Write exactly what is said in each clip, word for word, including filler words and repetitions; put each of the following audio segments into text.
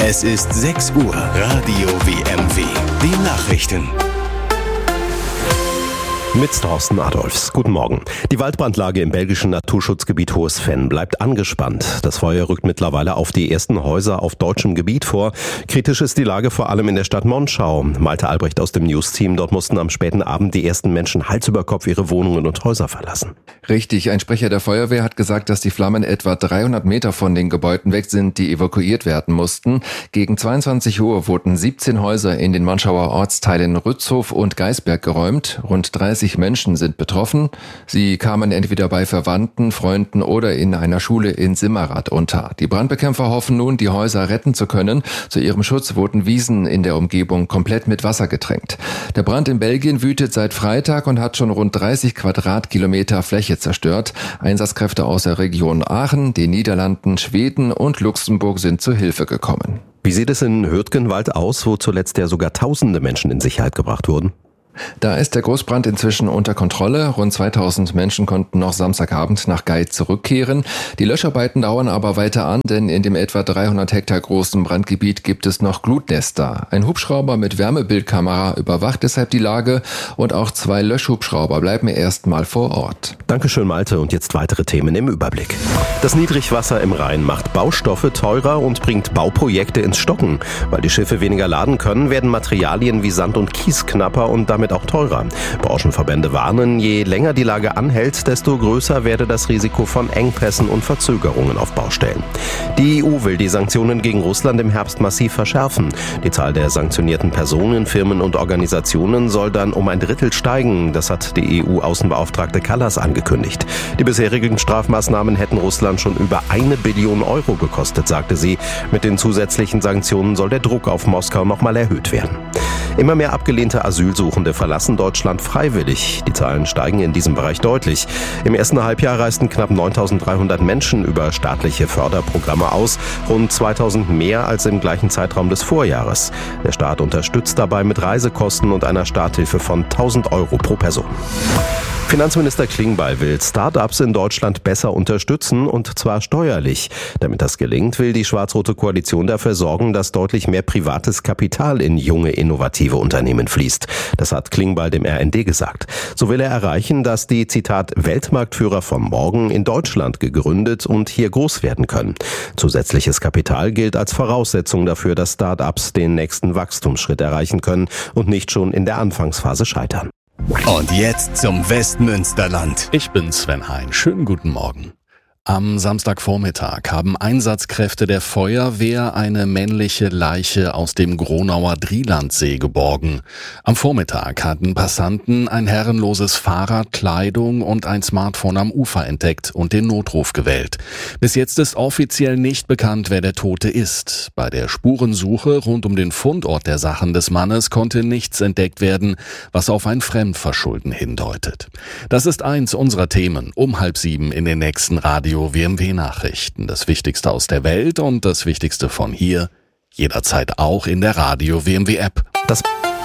Es ist sechs Uhr. Radio W M W. Die Nachrichten. Mit Thorsten Adolfs. Guten Morgen. Die Waldbrandlage im belgischen Naturschutzgebiet Hohes Venn bleibt angespannt. Das Feuer rückt mittlerweile auf die ersten Häuser auf deutschem Gebiet vor. Kritisch ist die Lage vor allem in der Stadt Monschau. Malte Albrecht aus dem News-Team. Dort mussten am späten Abend die ersten Menschen Hals über Kopf ihre Wohnungen und Häuser verlassen. Richtig, ein Sprecher der Feuerwehr hat gesagt, dass die Flammen etwa dreihundert Meter von den Gebäuden weg sind, die evakuiert werden mussten. Gegen zweiundzwanzig Uhr wurden siebzehn Häuser in den Monschauer Ortsteilen Rützhof und Geisberg geräumt. Rund dreißig Menschen sind betroffen. Sie kamen entweder bei Verwandten, Freunden oder in einer Schule in Simmerath unter. Die Brandbekämpfer hoffen nun, die Häuser retten zu können. Zu ihrem Schutz wurden Wiesen in der Umgebung komplett mit Wasser getränkt. Der Brand in Belgien wütet seit Freitag und hat schon rund dreißig Quadratkilometer Fläche zerstört. Einsatzkräfte aus der Region Aachen, den Niederlanden, Schweden und Luxemburg sind zu Hilfe gekommen. Wie sieht es in Hürtgenwald aus, wo zuletzt ja sogar tausende Menschen in Sicherheit gebracht wurden? Da ist der Großbrand inzwischen unter Kontrolle. Rund zweitausend Menschen konnten noch Samstagabend nach Gait zurückkehren. Die Löscharbeiten dauern aber weiter an, denn in dem etwa dreihundert Hektar großen Brandgebiet gibt es noch Glutnester. Ein Hubschrauber mit Wärmebildkamera überwacht deshalb die Lage und auch zwei Löschhubschrauber bleiben erstmal vor Ort. Dankeschön, Malte. Und jetzt weitere Themen im Überblick. Das Niedrigwasser im Rhein macht Baustoffe teurer und bringt Bauprojekte ins Stocken. Weil die Schiffe weniger laden können, werden Materialien wie Sand und Kies knapper und damit auch teurer. Branchenverbände warnen, je länger die Lage anhält, desto größer werde das Risiko von Engpässen und Verzögerungen auf Baustellen. Die E U will die Sanktionen gegen Russland im Herbst massiv verschärfen. Die Zahl der sanktionierten Personen, Firmen und Organisationen soll dann um ein Drittel steigen. Das hat die E U-Außenbeauftragte Kallas angekündigt. Die bisherigen Strafmaßnahmen hätten Russland schon über eine Billion Euro gekostet, sagte sie. Mit den zusätzlichen Sanktionen soll der Druck auf Moskau nochmal erhöht werden. Immer mehr abgelehnte Asylsuchende verlassen Deutschland freiwillig. Die Zahlen steigen in diesem Bereich deutlich. Im ersten Halbjahr reisten knapp neuntausenddreihundert Menschen über staatliche Förderprogramme aus, rund zweitausend mehr als im gleichen Zeitraum des Vorjahres. Der Staat unterstützt dabei mit Reisekosten und einer Starthilfe von tausend Euro pro Person. Finanzminister Klingbeil will Start-ups in Deutschland besser unterstützen, und zwar steuerlich. Damit das gelingt, will die schwarz-rote Koalition dafür sorgen, dass deutlich mehr privates Kapital in junge, innovative Unternehmen fließt. Das hat Klingbeil dem R N D gesagt. So will er erreichen, dass die, Zitat, Weltmarktführer von morgen in Deutschland gegründet und hier groß werden können. Zusätzliches Kapital gilt als Voraussetzung dafür, dass Start-ups den nächsten Wachstumsschritt erreichen können und nicht schon in der Anfangsphase scheitern. Und jetzt zum Westmünsterland. Ich bin Sven Hein. Schönen guten Morgen. Am Samstagvormittag haben Einsatzkräfte der Feuerwehr eine männliche Leiche aus dem Gronauer Drielandsee geborgen. Am Vormittag hatten Passanten ein herrenloses Fahrrad, Kleidung und ein Smartphone am Ufer entdeckt und den Notruf gewählt. Bis jetzt ist offiziell nicht bekannt, wer der Tote ist. Bei der Spurensuche rund um den Fundort der Sachen des Mannes konnte nichts entdeckt werden, was auf ein Fremdverschulden hindeutet. Das ist eins unserer Themen um halb sieben in den nächsten Radio W M W Nachrichten. Das Wichtigste aus der Welt und das Wichtigste von hier, jederzeit auch in der Radio W M W App. Das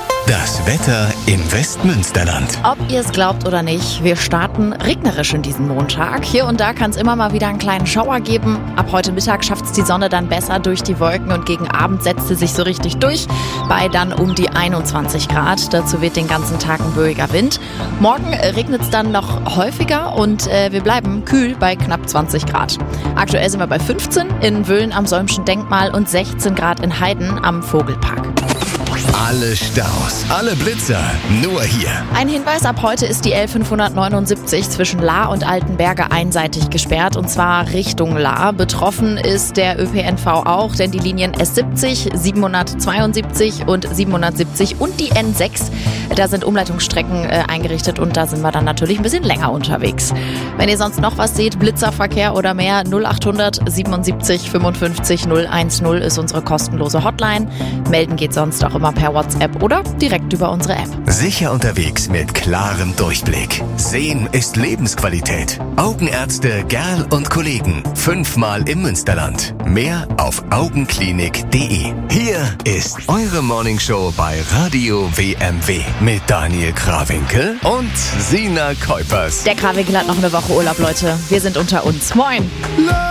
Das Wetter im Westmünsterland. Ob ihr es glaubt oder nicht, wir starten regnerisch in diesem Montag. Hier und da kann es immer mal wieder einen kleinen Schauer geben. Ab heute Mittag schafft es die Sonne dann besser durch die Wolken und gegen Abend setzt sie sich so richtig durch, bei dann um die einundzwanzig Grad. Dazu wird den ganzen Tag ein böiger Wind. Morgen regnet es dann noch häufiger und äh, wir bleiben kühl bei knapp zwanzig Grad. Aktuell sind wir bei fünfzehn in Wöhlen am Säumschen Denkmal und sechzehn Grad in Heiden am Vogelpark. Alle Staus, alle Blitzer, nur hier. Ein Hinweis, ab heute ist die L fünfhundertneunundsiebzig zwischen Lahr und Altenberge einseitig gesperrt, und zwar Richtung Lahr. Betroffen ist der Ö P N V auch, denn die Linien S siebzig, siebenhundertzweiundsiebzig und siebenhundertsiebzig und die N sechs, da sind Umleitungsstrecken äh, eingerichtet und da sind wir dann natürlich ein bisschen länger unterwegs. Wenn ihr sonst noch was seht, Blitzerverkehr oder mehr, null achthundert siebenundsiebzig fünfundfünfzig null eins null ist unsere kostenlose Hotline. Melden geht sonst auch immer per WhatsApp oder direkt über unsere App. Sicher unterwegs mit klarem Durchblick. Sehen ist Lebensqualität. Augenärzte Gerl und Kollegen. Fünfmal im Münsterland. Mehr auf augenklinik punkt de. Hier ist eure Morningshow bei Radio W M W mit Daniel Krawinkel und Sina Kuipers. Der Krawinkel hat noch eine Woche Urlaub, Leute. Wir sind unter uns. Moin!